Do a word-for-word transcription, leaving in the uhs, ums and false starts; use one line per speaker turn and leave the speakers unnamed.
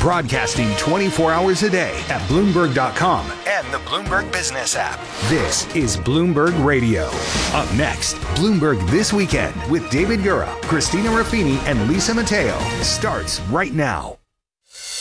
Broadcasting twenty-four hours a day at Bloomberg dot com and the Bloomberg Business app. This is Bloomberg Radio. Up next, Bloomberg This Weekend with David Gura, Christina Ruffini, and Lisa Mateo starts right now.